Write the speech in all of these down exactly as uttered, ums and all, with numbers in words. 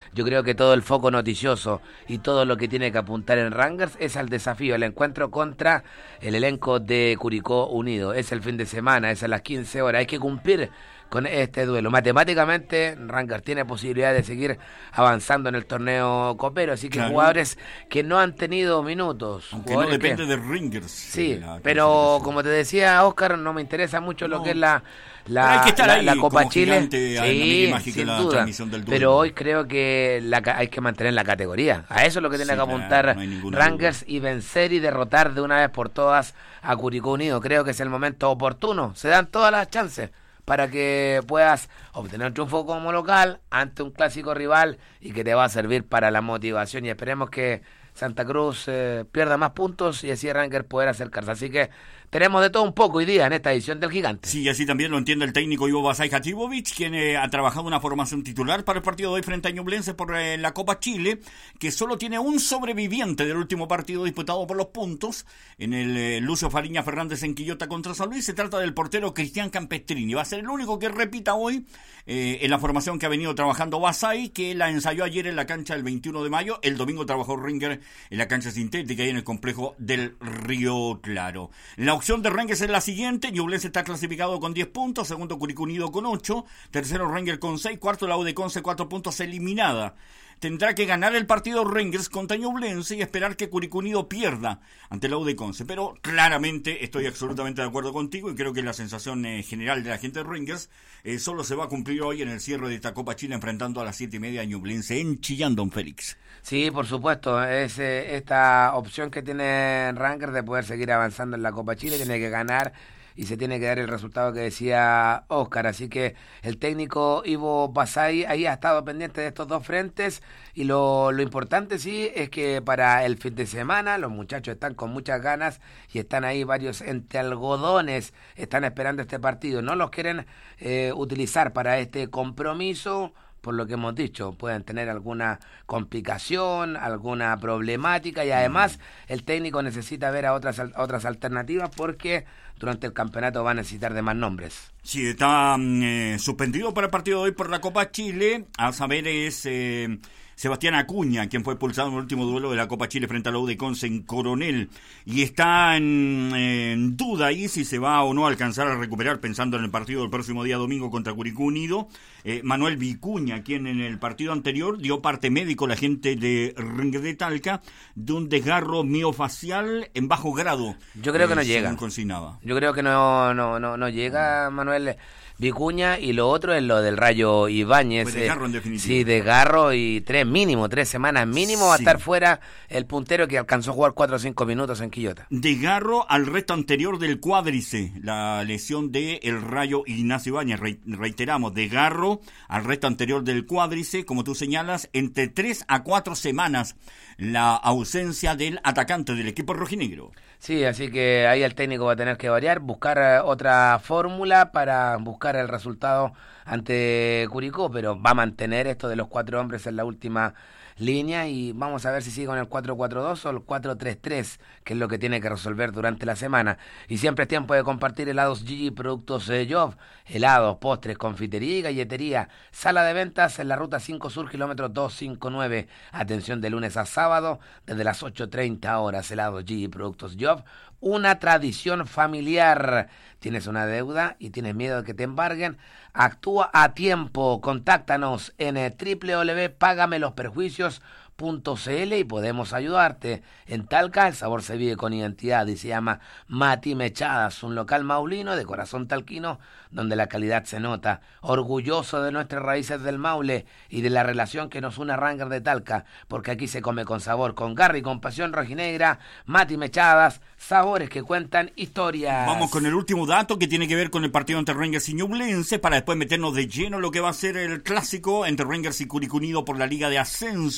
yo creo que todo el foco noticioso y todo lo que tiene que apuntar en Rangers es al desafío, el encuentro contra el elenco de Curicó Unido. Es el fin de semana, es a las quince horas, hay que cumplir con este duelo. Matemáticamente, Rangers tiene posibilidad de seguir avanzando en el torneo copero, así que claro, jugadores que no han tenido minutos. Aunque no depende que... de Rangers. Sí, pero como te decía, Oscar, no me interesa mucho no. lo que es la la, la, la Copa Chile. Sí, sin duda. Pero hoy creo que la, hay que mantener la categoría. A eso es lo que tiene sí, que apuntar no Rangers duda. Y vencer y derrotar de una vez por todas a Curicó Unido. Creo que es el momento oportuno. Se dan todas las chances para que puedas obtener un triunfo como local ante un clásico rival y que te va a servir para la motivación. Y esperemos que Santa Cruz eh, pierda más puntos y así Rangers poder acercarse. Así que tenemos de todo un poco hoy día en esta edición del Gigante. Sí, así también lo entiende el técnico Ivo Basay Hachibovic, quien eh, ha trabajado una formación titular para el partido de hoy frente a Ñublense por eh, la Copa Chile, que solo tiene un sobreviviente del último partido disputado por los puntos, en el eh, Lucio Fariña Fernández en Quillota contra San Luis. Se trata del portero Cristian Campestrini. Va a ser el único que repita hoy eh, en la formación que ha venido trabajando Basay, que la ensayó ayer en la cancha el veintiuno de mayo. El domingo trabajó Ringer en la cancha sintética y en el complejo del Río Claro. La opción de Rangers es la siguiente: Ñublense está clasificado con diez puntos, segundo Curicó Unido con ocho, tercero Rangers con seis, cuarto la U de Conce cuatro puntos, eliminada. Tendrá que ganar el partido Rangers contra Ñublense y esperar que Curicó Unido pierda ante la U de Conce. Pero claramente estoy absolutamente de acuerdo contigo y creo que la sensación eh, general de la gente de Rangers eh, solo se va a cumplir hoy en el cierre de esta Copa Chile, enfrentando a las siete y media a Ñublense en Chillán, don Félix. Sí, por supuesto, es eh, esta opción que tiene Rangers de poder seguir avanzando en la Copa Chile, tiene que ganar y se tiene que dar el resultado que decía Oscar, así que el técnico Ivo Basay ahí ha estado pendiente de estos dos frentes y lo, lo importante sí es que para el fin de semana los muchachos están con muchas ganas y están ahí varios entre algodones, están esperando este partido, no los quieren eh, utilizar para este compromiso. Por lo que hemos dicho, pueden tener alguna complicación, alguna problemática y además el técnico necesita ver a otras otras alternativas porque durante el campeonato va a necesitar de más nombres. Sí, está eh, suspendido para el partido de hoy por la Copa Chile, a saber es eh, Sebastián Acuña, quien fue expulsado en el último duelo de la Copa Chile frente a la U de Conce en Coronel, y está en, en duda ahí si se va o no a alcanzar a recuperar, pensando en el partido del próximo día domingo contra Curicó Unido, eh, Manuel Vicuña, quien en el partido anterior dio parte médico, la gente de Ring de Talca, de un desgarro miofacial en bajo grado. Yo creo que eh, no llega. Consignaba. Yo creo que no, no, no, no llega Manuel Vicuña, y lo otro es lo del Rayo Ibáñez. Pues desgarro en definitiva. Sí, desgarro y tres mínimo, tres semanas mínimo sí. Va a estar fuera el puntero que alcanzó a jugar cuatro o cinco minutos en Quillota. Desgarro al resto anterior del cuádrice, la lesión de el Rayo Ignacio Ibáñez. Re, reiteramos, desgarro al resto anterior del cuádrice, como tú señalas, entre tres a cuatro semanas la ausencia del atacante del equipo rojinegro. Sí, así que ahí el técnico va a tener que variar, buscar uh, otra fórmula para buscar el resultado ante Curicó, pero va a mantener esto de los cuatro hombres en la última línea y vamos a ver si sigue con el cuatro cuatro dos o el cuatro tres tres, que es lo que tiene que resolver durante la semana. Y siempre es tiempo de compartir helados Gigi, productos eh, Job, helados, postres, confitería y galletería. Sala de ventas en la ruta cinco Sur, kilómetro doscientos cincuenta y nueve. Atención de lunes a sábado desde las ocho treinta horas. Helados Gigi, productos Job, una tradición familiar. ¿Tienes una deuda y tienes miedo de que te embarguen? Actúa a tiempo. Contáctanos en w w w punto págame los perjuicios punto c l y podemos ayudarte. En Talca el sabor se vive con identidad y se llama Mati Mechadas, un local maulino de corazón talquino donde la calidad se nota. Orgulloso de nuestras raíces del Maule y de la relación que nos une a Rangers de Talca, porque aquí se come con sabor, con garra y con pasión rojinegra. Mati Mechadas, sabores que cuentan historias. Vamos con el último dato que tiene que ver con el partido entre Rangers y Ñublense, para después meternos de lleno en lo que va a ser el clásico entre Rangers y Curicó Unido por la Liga de Ascenso.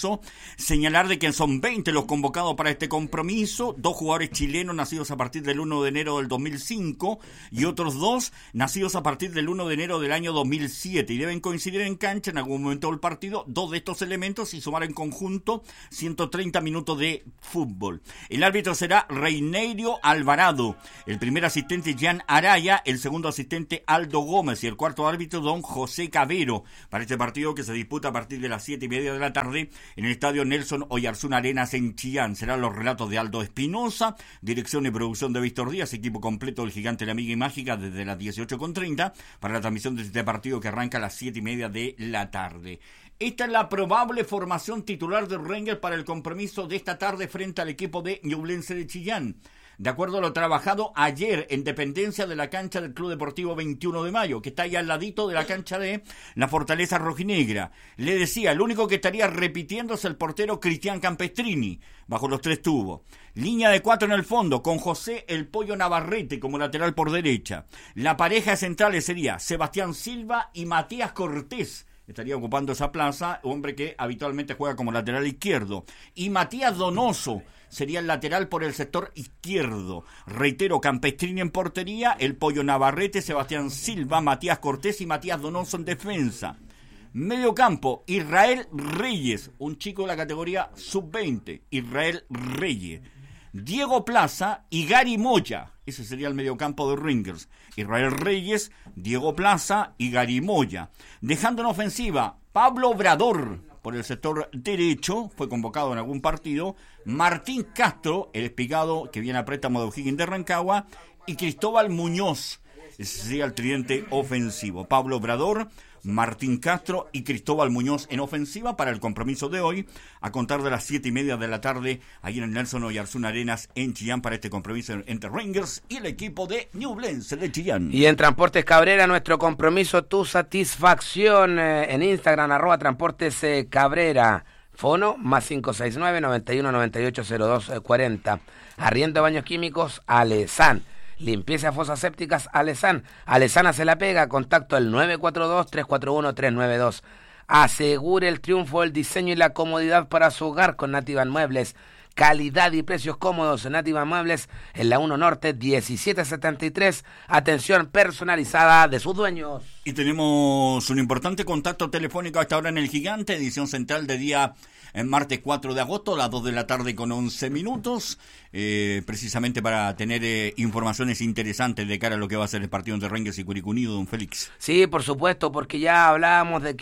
Señalar de que son veinte los convocados para este compromiso, dos jugadores chilenos nacidos a partir del uno de enero del dos mil cinco y otros dos nacidos a partir del uno de enero del año dos mil siete, y deben coincidir en cancha en algún momento del partido dos de estos elementos y sumar en conjunto ciento treinta minutos de fútbol. El árbitro será Reinerio Alvarado, el primer asistente Jan Araya, el segundo asistente Aldo Gómez y el cuarto árbitro don José Cabero, para este partido que se disputa a partir de las siete y media de la tarde en el estadio Nelson Oyarzún Arenas en Chillán. Serán los relatos de Aldo Espinosa, dirección y producción de Víctor Díaz, equipo completo del Gigante La Amiga y Mágica desde las dieciocho con treinta para la transmisión de este partido que arranca a las siete y media de la tarde. Esta es la probable formación titular de Rangers para el compromiso de esta tarde frente al equipo de Ñublense de Chillán. De acuerdo a lo trabajado ayer en dependencia de la cancha del Club Deportivo veintiuno de mayo, que está ahí al ladito de la cancha de la Fortaleza Rojinegra. Le decía, el único que estaría repitiendo es el portero Cristian Campestrini, bajo los tres tubos. Línea de cuatro en el fondo, con José El Pollo Navarrete como lateral por derecha. La pareja central sería Sebastián Silva y Matías Cortés. Estaría ocupando esa plaza, hombre que habitualmente juega como lateral izquierdo. Y Matías Donoso sería el lateral por el sector izquierdo. Reitero, Campestrini en portería, El Pollo Navarrete, Sebastián Silva, Matías Cortés y Matías Donoso en defensa. Medio campo, Israel Reyes, un chico de la categoría sub veinte, Israel Reyes. Diego Plaza y Gary Moya, ese sería el mediocampo de Rangers. Israel Reyes, Diego Plaza y Gary Moya. Dejando en ofensiva, Pablo Obrador por el sector derecho, fue convocado en algún partido. Martín Castro, el espigado que viene a préstamo de O'Higgins de Rancagua, y Cristóbal Muñoz, ese sería el tridente ofensivo. Pablo Obrador, Martín Castro y Cristóbal Muñoz en ofensiva para el compromiso de hoy, a contar de las siete y media de la tarde, ahí en el Nelson Oyarzún Arenas en Chillán, para este compromiso entre Rangers y el equipo de Ñublense de Chillán. Y en Transportes Cabrera, nuestro compromiso, tu satisfacción, eh, en Instagram, arroba Transportes eh, Cabrera. Fono más cinco seis nueve, noventa y uno, noventa y ocho, cero dos cuarenta. Arriendo de baños químicos, Alesan. Limpieza de fosas sépticas, Alesan. Alesan hace la pega. Contacto al nueve cuatro dos, tres cuatro uno, tres nueve dos. Asegure el triunfo, el diseño y la comodidad para su hogar con Nativa Muebles. Calidad y precios cómodos en Nativa Muebles en la uno Norte diecisiete setenta y tres. Atención personalizada de sus dueños. Y tenemos un importante contacto telefónico hasta ahora en el Gigante, edición central de día en martes cuatro de agosto, a las dos de la tarde con once minutos, eh, precisamente para tener eh, informaciones interesantes de cara a lo que va a ser el partido entre Rangers y Curicó Unido, don Félix. Sí, por supuesto, porque ya hablábamos de que